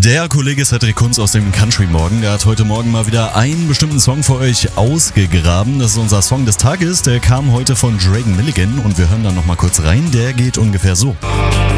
Der Kollege Cedric Kunz aus dem Country Morgen, der hat heute Morgen mal wieder einen bestimmten Song für euch ausgegraben. Das ist unser Song des Tages, der kam heute von Dragon Milligan und wir hören dann nochmal kurz rein. Der geht ungefähr so.